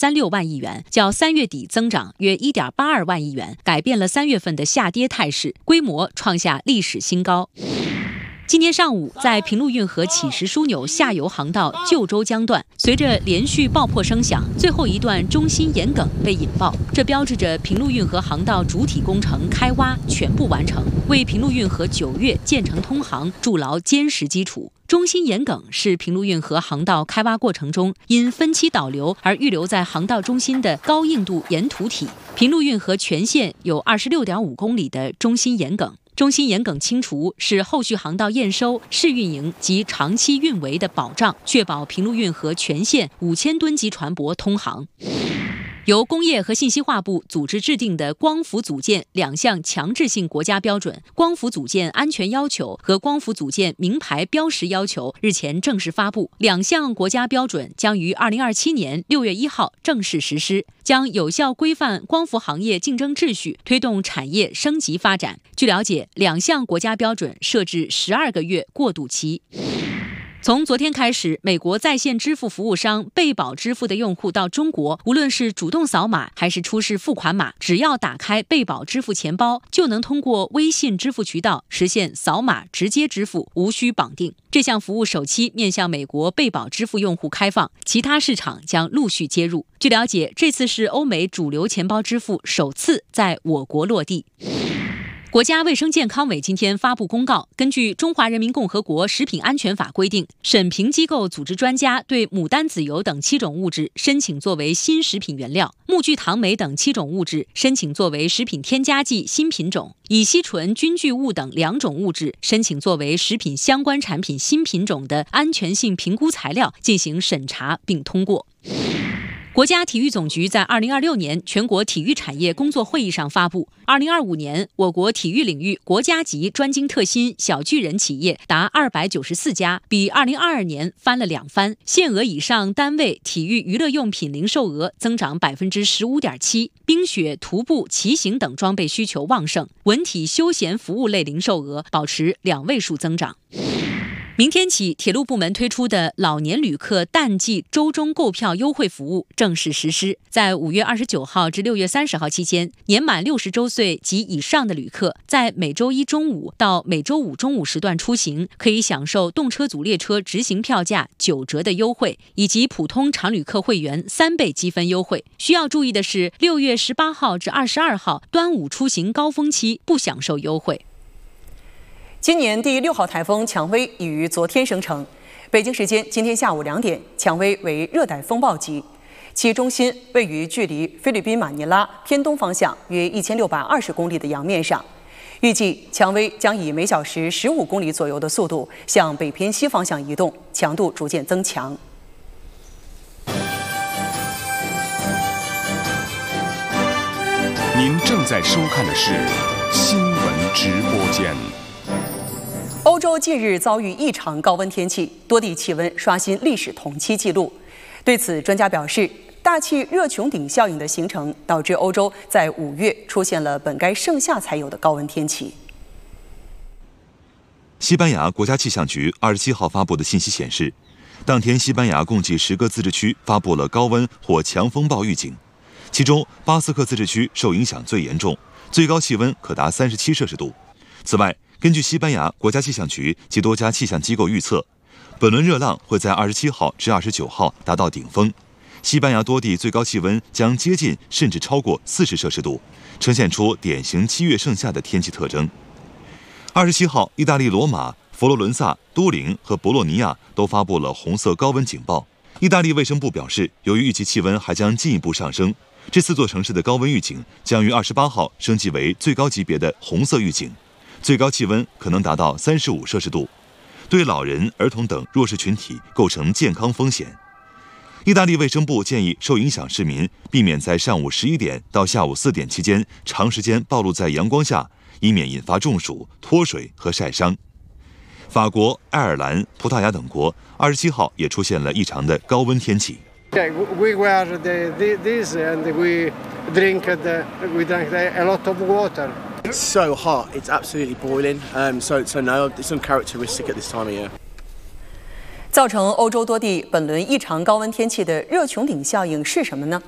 1.36万亿元，较3月底增长约1.82万亿元，改变了3月份的下跌态势，规模创下历史新高。今天上午，在平陆运河启石枢纽下游航道旧州江段，随着连续爆破声响，最后一段中心沿梗被引爆，这标志着平陆运河航道主体工程开挖全部完成，为平陆运河9月建成通航筑牢坚实基础。中心沿梗是平陆运河航道开挖过程中因分期导流而预留在航道中心的高硬度岩土体。平陆运河全线有26.5公里的中心沿梗。中心沿梗清除是后续航道验收、试运营及长期运维的保障，确保平陆运河全线5000吨级船舶通航。由工业和信息化部组织制定的光伏组件2项强制性国家标准、光伏组件安全要求和光伏组件名牌标识要求日前正式发布。2项国家标准将于2027年6月1号正式实施，将有效规范光伏行业竞争秩序，推动产业升级发展。据了解，2项国家标准设置12个月过渡期。从昨天开始，美国在线支付服务商贝宝支付的用户到中国，无论是主动扫码还是出示付款码，只要打开贝宝支付钱包，就能通过微信支付渠道实现扫码直接支付，无需绑定。这项服务首期面向美国贝宝支付用户开放，其他市场将陆续接入。据了解，这次是欧美主流钱包支付首次在我国落地。国家卫生健康委今天发布公告，根据《中华人民共和国食品安全法》规定，审评机构组织专家对牡丹籽油等7种物质申请作为新食品原料，木聚糖酶等7种物质申请作为食品添加剂新品种，乙烯醇菌聚物等2种物质申请作为食品相关产品新品种的安全性评估材料进行审查并通过。国家体育总局在2026年全国体育产业工作会议上发布，2025年我国体育领域国家级专精特新小巨人企业达294家，比2022年翻了2番，限额以上单位体育娱乐用品零售额增长15.7%，冰雪、徒步、骑行等装备需求旺盛，文体休闲服务类零售额保持2位数增长。明天起，铁路部门推出的老年旅客淡季周中购票优惠服务正式实施。在5月29号至6月30号期间，年满60周岁及以上的旅客，在每周一中午到每周五中午时段出行，可以享受动车组列车直行票价9折的优惠，以及普通常旅客会员3倍积分优惠。需要注意的是，6月18号至22号端午出行高峰期不享受优惠。 今年第6号台风蔷薇已于昨天生成，北京时间今天下午2点，蔷薇为热带风暴级，其中心位于距离菲律宾马尼拉偏东方向约1620公里的洋面上。预计蔷薇将以每小时15公里左右的速度向北偏西方向移动，强度逐渐增强。 您正在收看的是新闻直播间。 欧洲近日遭遇异常高温天气，多地气温刷新历史同期纪录。对此，专家表示，大气热穹顶效应的形成导致欧洲在5月出现了本该盛夏才有的高温天气。 西班牙国家气象局27号发布的信息显示，当天西班牙共计10个自治区发布了高温或强风暴预警，其中巴斯克自治区受影响最严重，最高气温可达37摄氏度。此外，根据西班牙国家气象局及多家气象机构预测，本轮热浪会在27号至29号达到顶峰，西班牙多地最高气温将接近甚至超过40摄氏度，呈现出典型7月盛夏的天气特征。27号，意大利罗马、佛罗伦萨、都灵和博洛尼亚都发布了红色高温警报。意大利卫生部表示，由于预计气温还将进一步上升，这4座城市的高温预警将于28号升级为最高级别的红色预警。最高气温可能达到35摄氏度，对老人、儿童等弱势群体构成健康风险。意大利卫生部建议受影响市民避免在上午11点到下午4点期间长时间暴露在阳光下，以免引发中暑、脱水和晒伤。法国、爱尔兰、葡萄牙等国27号也出现了异常的高温天气。 We wear this and we drank a lot of water. It's so hot, it's absolutely boiling. So no, it's uncharacteristic at this time of year. 造成欧洲多地本轮异常高温天气的热穹顶效应是什么呢？